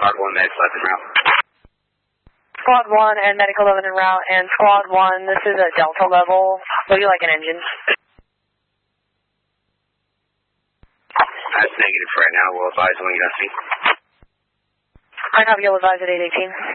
Squad 1, Med 11 en route. Squad 1 and Medic 11 en route, and Squad 1, this is a Delta level. Would you like an engine? That's negative for right now. We'll advise when you got me. I have you'll advise at 818.